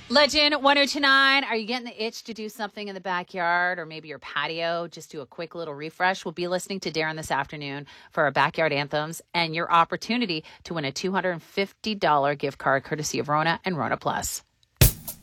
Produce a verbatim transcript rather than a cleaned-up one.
Legend ten twenty-nine, are you getting the itch to do something in the backyard or maybe your patio? Just do a quick little refresh. We'll be listening to Darren this afternoon for our backyard anthems and your opportunity to win a two hundred fifty dollars gift card courtesy of Rona and Rona Plus.